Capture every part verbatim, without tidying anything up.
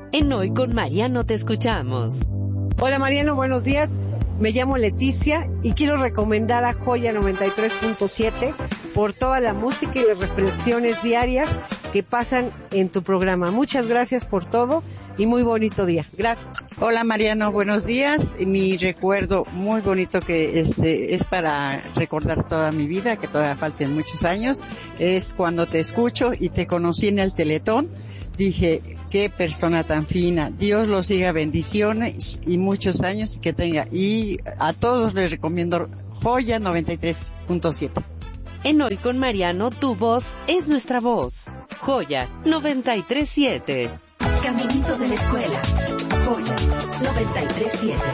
En Hoy con Mariano te escuchamos. Hola Mariano, buenos días. Me llamo Leticia y quiero recomendar a Joya noventa y tres punto siete por toda la música y las reflexiones diarias que pasan en tu programa. Muchas gracias por todo y muy bonito día. Gracias. Hola Mariano, buenos días. Mi recuerdo muy bonito que este, es para recordar toda mi vida, que todavía faltan muchos años, es cuando te escucho y te conocí en el Teletón. Dije, qué persona tan fina. Dios los siga, bendiciones y muchos años que tenga. Y a todos les recomiendo Joya noventa y tres punto siete. En Hoy con Mariano, tu voz es nuestra voz. Joya noventa y tres punto siete. Caminito de la escuela. Joya noventa y tres punto siete.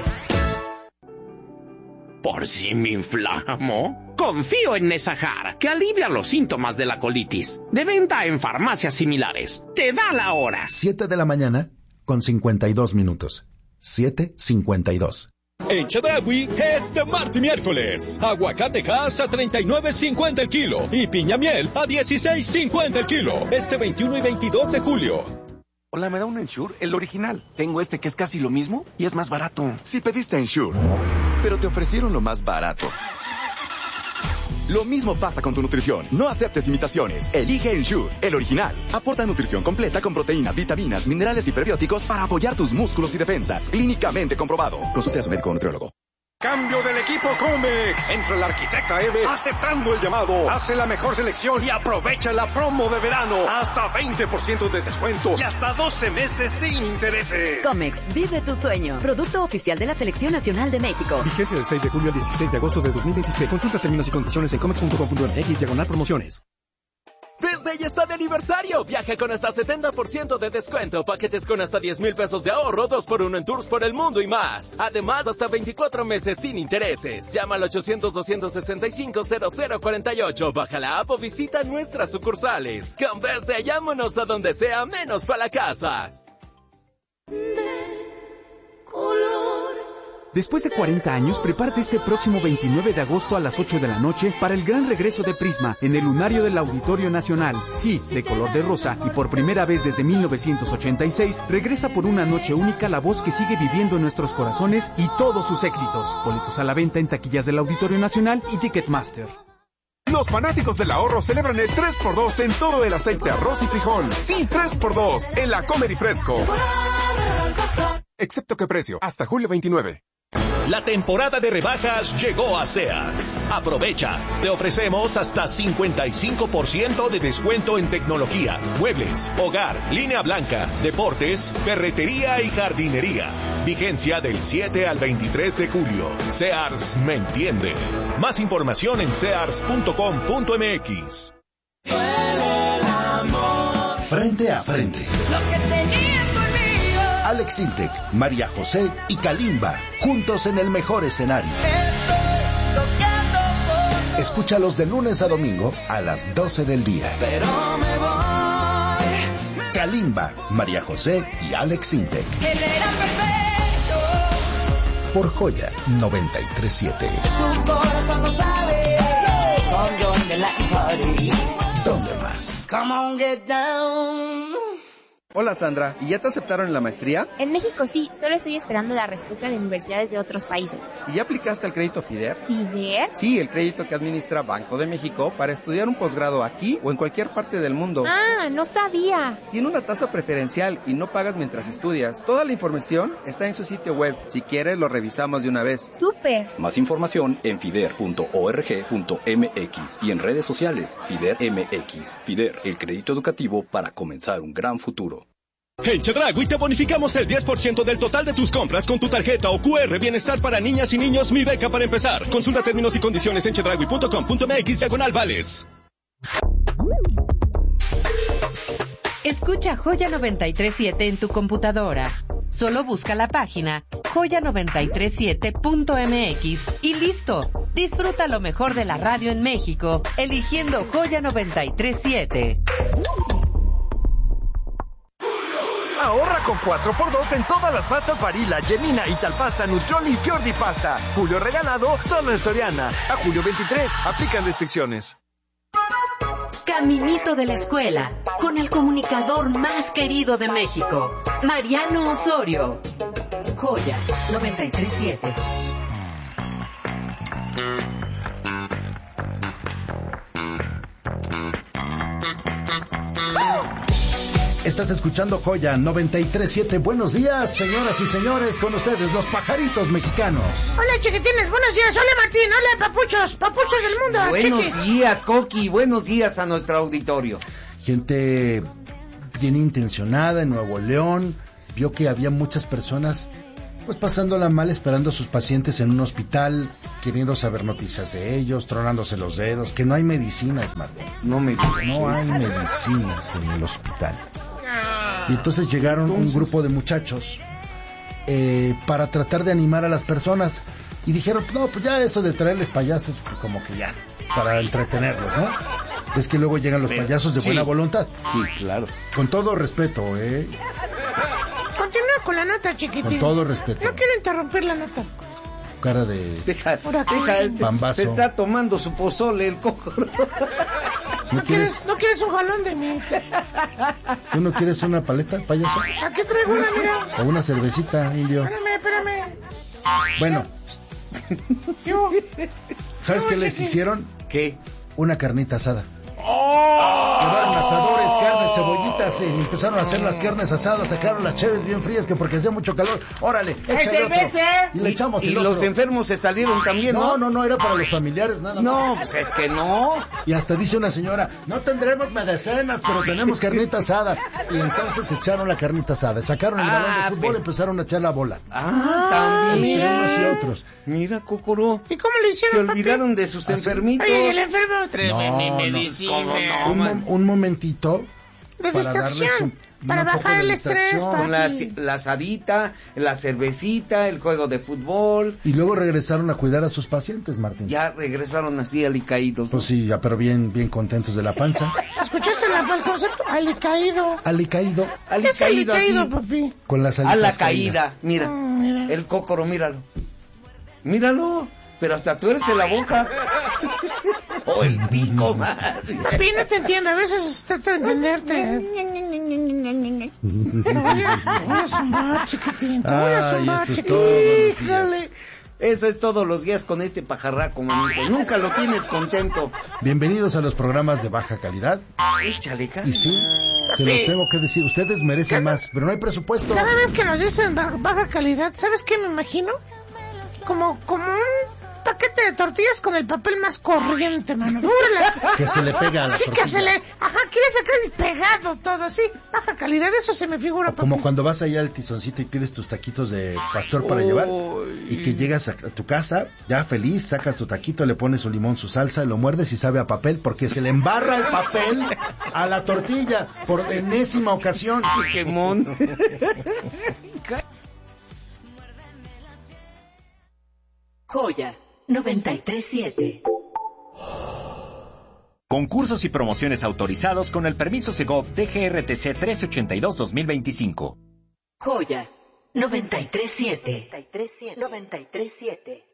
¿Por si me inflamo? Confío en Nesajar, que alivia los síntomas de la colitis. De venta en farmacias similares. Te da la hora. siete de la mañana con cincuenta y dos minutos. siete cincuenta y dos. En Chedraui, este martes y miércoles, aguacate Hass a treinta y nueve cincuenta el kilo y piña miel a dieciséis cincuenta el kilo. Este veintiuno y veintidós de julio. Hola, ¿me da un Ensure? El original. Tengo este que es casi lo mismo y es más barato. Si pediste Ensure, pero te ofrecieron lo más barato. Lo mismo pasa con tu nutrición. No aceptes imitaciones. Elige Ensure, el original. Aporta nutrición completa con proteínas, vitaminas, minerales y prebióticos para apoyar tus músculos y defensas. Clínicamente comprobado. Consulte a su médico o nutriólogo. Cambio del equipo Comex. Entra el arquitecta Eve aceptando el llamado. Hace la mejor selección y aprovecha la promo de verano. Hasta veinte por ciento de descuento y hasta doce meses sin intereses. Comex, vive tu sueño. Producto oficial de la Selección Nacional de México. Vigencia del seis de julio al dieciséis de agosto de dos mil veintiséis. Consulta términos y condiciones en comex punto com punto m x diagonal promociones. Disney está de aniversario. Viaja con hasta setenta por ciento de descuento. Paquetes con hasta diez mil pesos de ahorro. dos por uno en tours por el mundo y más. Además, hasta veinticuatro meses sin intereses. Llama al ochocientos, doscientos sesenta y cinco, cero cero cuarenta y ocho. Baja la app o visita nuestras sucursales. Con Disney, llámonos a donde sea menos para la casa. De color. Después de cuarenta años, prepárate este próximo veintinueve de agosto a las ocho de la noche para el gran regreso de Prisma en el lunario del Auditorio Nacional. Sí, de color de rosa, y por primera vez desde mil novecientos ochenta y seis, regresa por una noche única la voz que sigue viviendo en nuestros corazones y todos sus éxitos. Boletos a la venta en taquillas del Auditorio Nacional y Ticketmaster. Los fanáticos del ahorro celebran el tres por dos en todo el aceite, arroz y frijol. Sí, tres por dos en la Comer y Fresco. Excepto que precio, hasta julio veintinueve. La temporada de rebajas llegó a Sears. Aprovecha. Te ofrecemos hasta cincuenta y cinco por ciento de descuento en tecnología, muebles, hogar, línea blanca, deportes, ferretería y jardinería. Vigencia del siete al veintitrés de julio. Sears me entiende. Más información en sears punto com punto m x. Frente a frente. Lo que tenías conmigo. Alex Intec, María José y Kalimba, juntos en el mejor escenario. Escúchalos de lunes a domingo a las doce del día. Pero me voy. Kalimba, María José y Alex Intec. Él era perfecto. Por Joya noventa y tres punto siete. Tu corazón no sabe. Come join the Latin party. ¿Dónde más? Come on, get down. Hola Sandra, ¿y ya te aceptaron en la maestría? En México sí, solo estoy esperando la respuesta de universidades de otros países. ¿Y ya aplicaste al crédito FIDER? ¿FIDER? Sí, el crédito que administra Banco de México para estudiar un posgrado aquí o en cualquier parte del mundo. Ah, no sabía. Tiene una tasa preferencial y no pagas mientras estudias. Toda la información está en su sitio web. Si quieres, lo revisamos de una vez. ¡Súper! Más información en fider punto org punto m x y en redes sociales FIDER M X. FIDER, el crédito educativo para comenzar un gran futuro. En Chedraui te bonificamos el diez por ciento del total de tus compras con tu tarjeta o Q R Bienestar para niñas y niños Mi Beca para empezar. Consulta términos y condiciones en chedraui punto com punto m x diagonal vales. Escucha Joya noventa y tres punto siete en tu computadora. Solo busca la página joya noventa y tres punto siete punto m x y listo. Disfruta lo mejor de la radio en México, eligiendo Joya noventa y tres punto siete. Ahorra con cuatro por dos en todas las pastas Barilla, Gemina, Italpasta, Nutrioli y Fiordi Pasta. Julio regalado solo en Soriana. A julio veintitrés. Aplican restricciones. caminito de la escuela, con el comunicador más querido de México, Mariano Osorio. Joya noventa y tres siete. Estás escuchando Joya noventa y tres siete. Buenos días, señoras y señores, con ustedes, los pajaritos mexicanos. Hola, chiquitines, buenos días. Hola, Martín. Hola, papuchos, papuchos del mundo. Buenos chiquis. días, Coqui. Buenos días a nuestro auditorio. Gente bien intencionada en Nuevo León. Vio que había muchas personas pues pasándola mal, esperando a sus pacientes en un hospital, queriendo saber noticias de ellos, tronándose los dedos, que no hay medicinas, Martín. No me digas. No hay medicinas en el hospital. Y entonces llegaron entonces... un grupo de muchachos eh, para tratar de animar a las personas y dijeron, no, pues ya eso de traerles payasos, pues como que ya, para entretenerlos, ¿no? Es que luego llegan los Pero, payasos de sí, buena voluntad. Sí, claro. Con todo respeto, ¿eh? Continúa con la nota, chiquitín. Con todo respeto. No quiero interrumpir la nota. Cara de... Deja, deja este, bambazo. Se está tomando su pozole el coco. ¿No quieres, ¿No quieres un jalón de mí? ¿Tú no quieres una paleta, payaso? Aquí traigo una, mira. O una cervecita, indio. Espérame, espérame. Bueno. Yo. ¿Sabes Yo, qué les chiqui. hicieron? ¿Qué? Una carnita asada. ¡Oh! Llevaron asadores, carnes, cebollitas, y empezaron a hacer las carnes asadas, sacaron las cheves bien frías, que porque hacía mucho calor. Órale, échale otro. Y le echamos y, el y otro. los enfermos se salieron también, ¿no? No, no, no, era para los familiares, nada más. No, pues es que no. Y hasta dice una señora, no tendremos medicinas, pero tenemos carnita asada. Y entonces echaron la carnita asada, sacaron el ah, balón de fútbol y empezaron a echar la bola. Ah, también. Entre unos y otros. Mira, Cocoro. ¿Y cómo le hicieron, Se olvidaron papi? de sus enfermitos. Oye, el enfermo trae no, mi no, medicina. No, un, un momentito de para distracción, darles un, para bajar el estrés, con la, la asadita, la cervecita, el juego de fútbol. Y luego regresaron a cuidar a sus pacientes, Martín. Ya regresaron así alicaídos, ¿no? Pues sí, ya, pero bien, bien contentos de la panza. ¿Escuchaste la, el concepto? Alicaído. Alicaído. ¿Qué es alicaído, papi? Con las alitas a la caída, caídas. Mira, mm, mira, el cócoro, míralo. Míralo, pero hasta tuerce la boca. O el pico más. Papi, no te entiendo, a veces trato de entenderte. Te voy a, te voy a zumbar, chiquitín, te voy a zumbar, chiquitín. Híjole. Eso es todos los días con este pajarraco, manito. Nunca lo tienes contento. Bienvenidos a los programas de baja calidad. Échale, cara. Y sí, se los tengo que decir, ustedes merecen más, pero no hay presupuesto. Cada vez que nos dicen baja calidad, ¿sabes qué me imagino? Como, como un paquete de tortillas con el papel más corriente, mano. Dura. Que se le pega a la Sí, tortilla. que se le... Ajá, quiere sacar pegado todo, sí. Baja calidad, eso se me figura, papi. Como cuando vas allá al tizoncito y pides tus taquitos de pastor para oh, llevar. Y que llegas a, a tu casa, ya feliz, sacas tu taquito, le pones su limón, su salsa, lo muerdes y sabe a papel, porque se le embarra el papel a la tortilla por enésima ocasión. ¡Qué mon! Joya noventa y tres siete. Concursos y promociones autorizados con el permiso Segov D G R T C trece ochenta y dos dos mil veinticinco. Joya noventa y tres siete. noventa y tres siete.